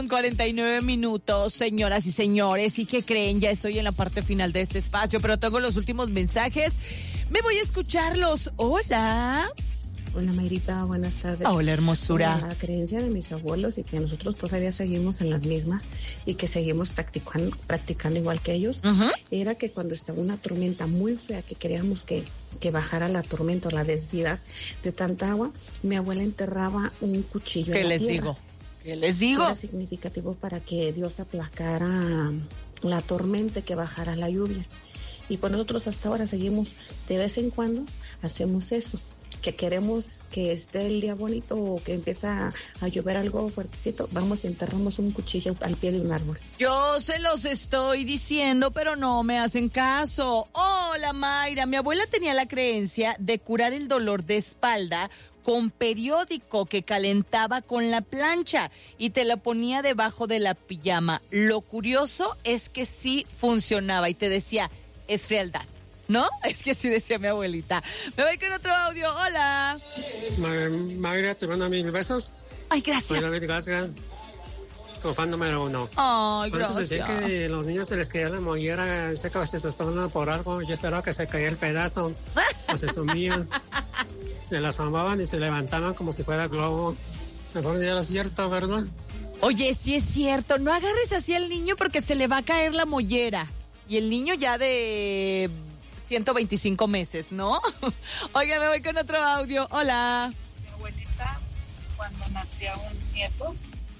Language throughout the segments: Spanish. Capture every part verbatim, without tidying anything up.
cuarenta y nueve minutos, señoras y señores. ¿Y qué creen? Ya estoy en la parte final de este espacio, pero tengo los últimos mensajes. Me voy a escucharlos. Hola. Hola, Mayrita, buenas tardes. Hola, hermosura. Bueno, la creencia de mis abuelos y que nosotros todavía seguimos en las mismas y que seguimos practicando, practicando igual que ellos, uh-huh. era que cuando estaba una tormenta muy fea, que queríamos que, que bajara la tormenta o la densidad de tanta agua, mi abuela enterraba un cuchillo. ¿Qué en la les tierra. digo? ¿Qué les digo? Era significativo para que Dios aplacara la tormenta, que bajara la lluvia. Y pues nosotros hasta ahora seguimos, de vez en cuando hacemos eso, que queremos que esté el día bonito o que empieza a llover algo fuertecito, vamos y enterramos un cuchillo al pie de un árbol. Yo se los estoy diciendo, pero no me hacen caso. Hola, Mayra, mi abuela tenía la creencia de curar el dolor de espalda con periódico que calentaba con la plancha y te la ponía debajo de la pijama. Lo curioso es que sí funcionaba y te decía, es frialdad. ¿No? Es que sí decía mi abuelita. Me voy con otro audio. Hola. Ma- Mayra, te mando mis besos. Ay, gracias. Soy David Gasga, tu fan número uno. Ay, gracias. Antes decía que los niños se les caía la mollera, sé que se asustaban por algo. Yo esperaba que se caía el pedazo, o se sumían, se la asomaban y se levantaban como si fuera globo. Mejor ya era cierto, ¿verdad? Oye, sí es cierto. No agarres así al niño porque se le va a caer la mollera. Y el niño ya de ciento veinticinco meses, ¿no? Oiga, me voy con otro audio. Hola. Mi abuelita, cuando nacía un nieto,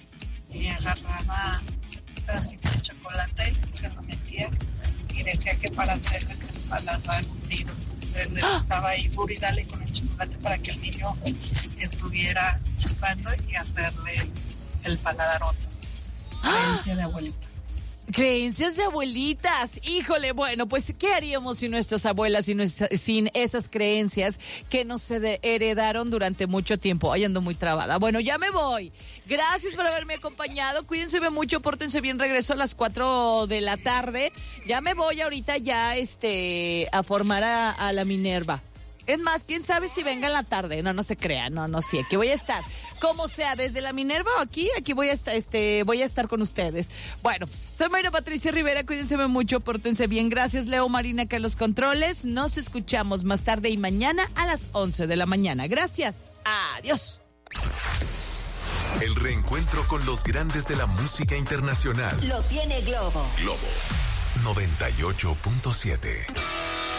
le agarraba un pedacito de chocolate y se lo metía y decía que para hacerles el paladar hundido. Entonces ¡ah! Estaba ahí duro y dale con el chocolate para que el niño estuviera chupando y hacerle el paladar roto. Creencia de abuelita. Creencias de abuelitas, híjole, bueno, pues ¿qué haríamos sin nuestras abuelas, sin, nuestra, sin esas creencias que nos heredaron durante mucho tiempo? Ay, ando muy trabada. Bueno, ya me voy. Gracias por haberme acompañado, cuídense mucho, pórtense bien, regreso a las cuatro de la tarde. Ya me voy ahorita ya este a formar a, a la Minerva. Es más, quién sabe si venga en la tarde. No, no se crea, no, no, sí, aquí voy a estar. Como sea, desde la Minerva o aquí, aquí voy a estar, este, voy a estar con ustedes. Bueno, soy Mayra Patricia Rivera, cuídense mucho, pórtense bien. Gracias, Leo Marina, que los controles. Nos escuchamos más tarde y mañana a las once de la mañana. Gracias. Adiós. El reencuentro con los grandes de la música internacional. Lo tiene Globo. Globo noventa y ocho punto siete.